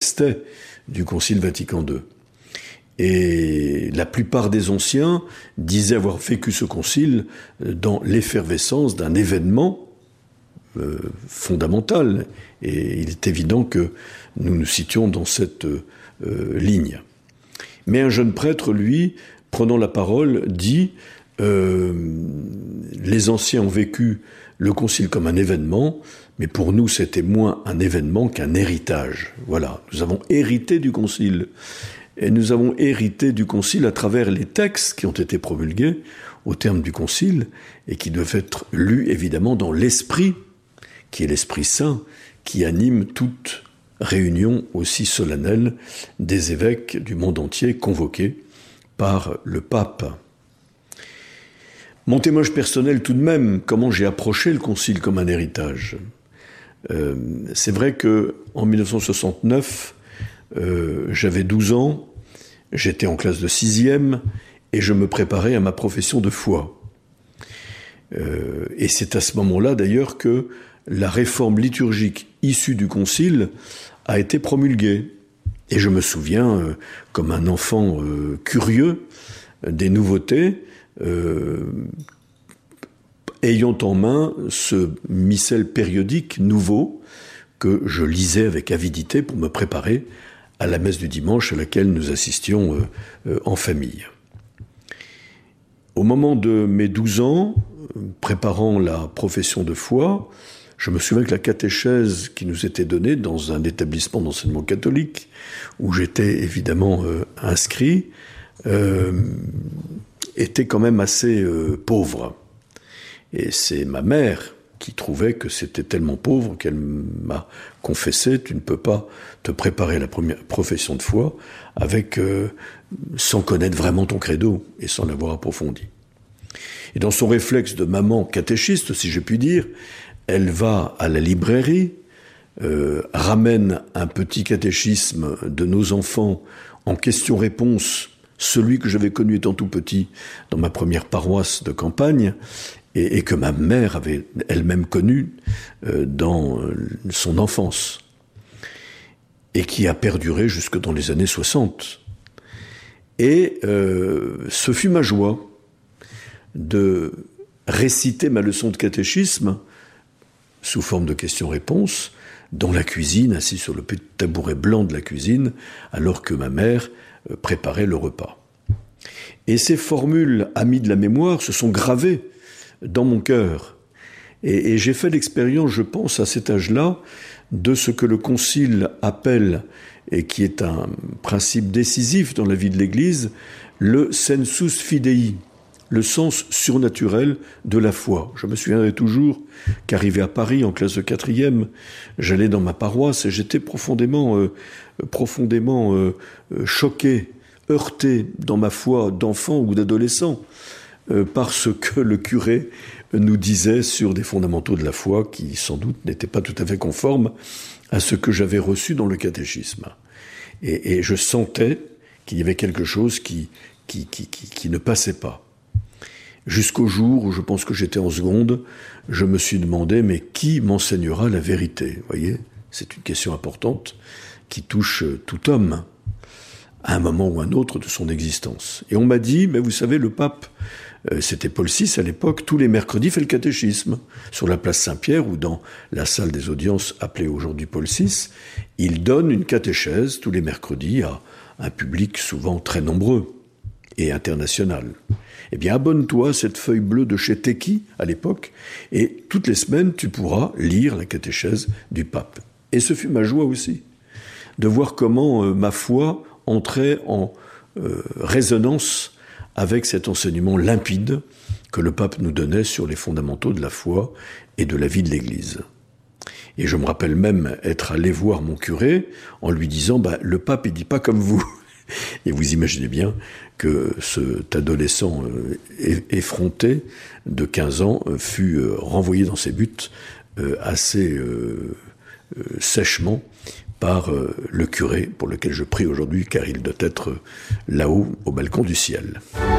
restait du Concile Vatican II. Et la plupart des anciens disaient avoir vécu ce concile dans l'effervescence d'un événement fondamental. Et il est évident que nous nous situons dans cette ligne. Mais un jeune prêtre, lui, prenant la parole, dit les anciens ont vécu le concile comme un événement, mais pour nous c'était moins un événement qu'un héritage. Voilà, nous avons hérité du concile. Et nous avons hérité du concile à travers les textes qui ont été promulgués au terme du concile et qui doivent être lus évidemment dans l'esprit, qui est l'Esprit Saint, qui anime toute réunion aussi solennelle des évêques du monde entier convoqués par le pape. Mon témoignage personnel tout de même, comment j'ai approché le concile comme un héritage. C'est vrai qu'en 1969, j'avais 12 ans, j'étais en classe de 6e et je me préparais à ma profession de foi. Et c'est à ce moment-là d'ailleurs que la réforme liturgique issue du concile a été promulguée. Et je me souviens, comme un enfant curieux des nouveautés, ayant en main ce missel périodique nouveau que je lisais avec avidité pour me préparer à la messe du dimanche à laquelle nous assistions en famille. Au moment de mes 12 ans, préparant la profession de foi, je me souviens que la catéchèse qui nous était donnée dans un établissement d'enseignement catholique, où j'étais évidemment inscrit, était quand même assez pauvre. Et c'est ma mère qui trouvait que c'était tellement pauvre qu'elle m'a confessé « Tu ne peux pas te préparer à la première profession de foi sans connaître vraiment ton credo et sans l'avoir approfondi. » Et dans son réflexe de maman catéchiste, si je puis dire, elle va à la librairie, ramène un petit catéchisme de nos enfants en questions-réponses, celui que j'avais connu étant tout petit dans ma première paroisse de campagne, et que ma mère avait elle-même connu dans son enfance, et qui a perduré jusque dans les années 60. Et ce fut ma joie de réciter ma leçon de catéchisme sous forme de questions-réponses dans la cuisine, assis sur le petit tabouret blanc de la cuisine, alors que ma mère préparait le repas. Et ces formules amies de la mémoire se sont gravées dans mon cœur. Et j'ai fait l'expérience, je pense, à cet âge-là, de ce que le Concile appelle, et qui est un principe décisif dans la vie de l'Église, le sensus fidei, le sens surnaturel de la foi. Je me souviendrai toujours qu'arrivé à Paris, en classe de 4e, j'allais dans ma paroisse et j'étais profondément choqué, heurté dans ma foi d'enfant ou d'adolescent, par ce que le curé nous disait sur des fondamentaux de la foi qui, sans doute, n'étaient pas tout à fait conformes à ce que j'avais reçu dans le catéchisme. Et je sentais qu'il y avait quelque chose qui ne passait pas. Jusqu'au jour où je pense que j'étais en seconde, je me suis demandé, mais qui m'enseignera la vérité ? Vous voyez, c'est une question importante qui touche tout homme à un moment ou un autre de son existence. Et on m'a dit, mais vous savez, le pape, c'était Paul VI à l'époque, tous les mercredis fait le catéchisme. Sur la place Saint-Pierre ou dans la salle des audiences appelée aujourd'hui Paul VI, il donne une catéchèse tous les mercredis à un public souvent très nombreux et international. Eh bien, abonne-toi à cette feuille bleue de chez Teki, à l'époque, et toutes les semaines, tu pourras lire la catéchèse du pape. Et ce fut ma joie aussi, de voir comment ma foi entrait en résonance avec cet enseignement limpide que le pape nous donnait sur les fondamentaux de la foi et de la vie de l'Église. Et je me rappelle même être allé voir mon curé en lui disant « le pape, il dit pas comme vous ». Et vous imaginez bien que cet adolescent effronté de 15 ans fut renvoyé dans ses buts assez sèchement par le curé, pour lequel je prie aujourd'hui, car il doit être là-haut, au balcon du ciel.